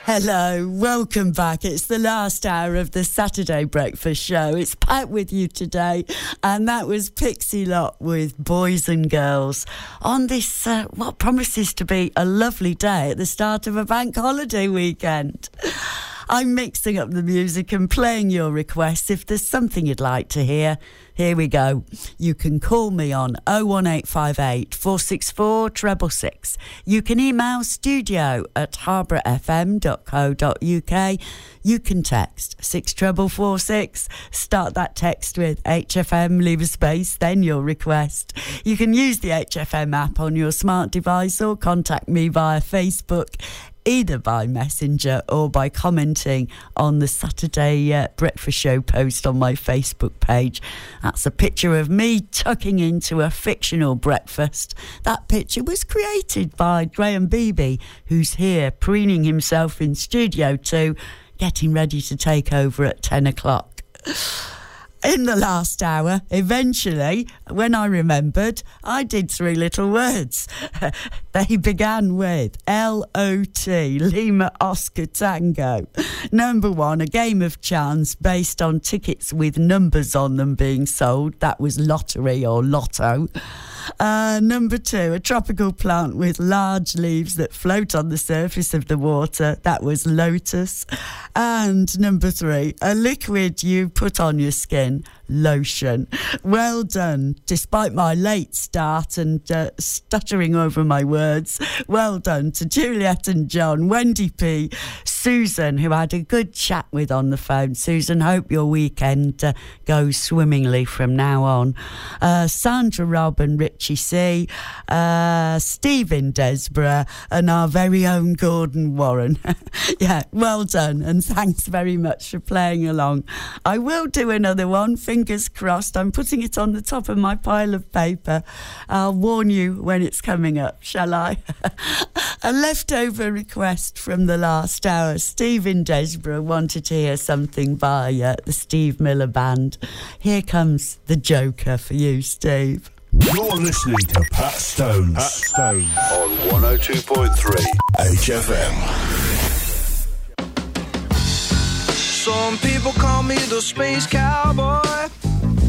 Hello, welcome back. It's the last hour of the Saturday Breakfast Show. It's Pat with you today, and that was Pixie Lott with Boys and Girls on this, what promises to be a lovely day at the start of a bank holiday weekend. I'm mixing up the music and playing your requests. If there's something you'd like to hear, here we go. You can call me on 01858 464 666. You can email studio@harbourfm.co.uk. You can text 64446. Start that text with HFM, leave a space, then your request. You can use the HFM app on your smart device or contact me via Facebook, either by messenger or by commenting on the Saturday Breakfast Show post on my Facebook page. That's a picture of me tucking into a fictional breakfast. That picture was created by Graham Beebe, who's here preening himself in Studio 2, getting ready to take over at 10 o'clock. In the last hour, eventually, when I remembered, I did three little words. They began with LOT, Lima Oscar Tango. Number one, a game of chance based on tickets with numbers on them being sold. That was lottery or lotto. Number two, a tropical plant with large leaves that float on the surface of the water. That was lotus. And number three, a liquid you put on your skin. Lotion. Well done. Despite my late start and stuttering over my words, well done to Juliet and John, Wendy P, Susan, who I had a good chat with on the phone. Susan, hope your weekend goes swimmingly from now on. Sandra, Rob and Richie C, Stephen Desborough, and our very own Gordon Warren. Yeah, well done, and thanks very much for playing along. I will do another one, fingers crossed. I'm putting it on the top of my pile of paper. I'll warn you when it's coming up, shall I? A leftover request from the last hour. Stephen Desborough wanted to hear something by the Steve Miller Band. Here comes the Joker for you, Steve. You're listening to Pat Stones. Pat Stones on 102.3 HFM. Some people call me the space cowboy.